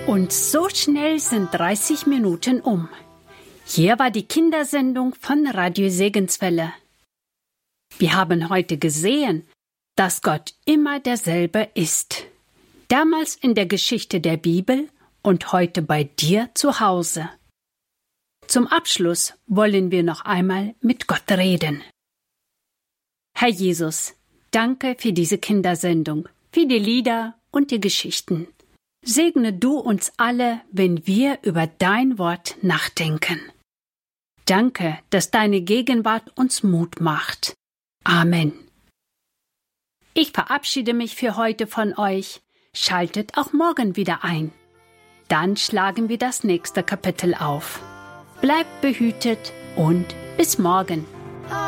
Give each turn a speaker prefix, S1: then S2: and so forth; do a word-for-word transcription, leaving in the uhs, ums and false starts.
S1: Und so schnell sind dreißig Minuten um. Hier war die Kindersendung von Radio Segenswelle. Wir haben heute gesehen, dass Gott immer derselbe ist. Damals in der Geschichte der Bibel und heute bei dir zu Hause. Zum Abschluss wollen wir noch einmal mit Gott reden. Herr Jesus, danke für diese Kindersendung, für die Lieder und die Geschichten. Segne du uns alle, wenn wir über dein Wort nachdenken. Danke, dass deine Gegenwart uns Mut macht. Amen. Ich verabschiede mich für heute von euch. Schaltet auch morgen wieder ein. Dann schlagen wir das nächste Kapitel auf. Bleibt behütet und bis morgen.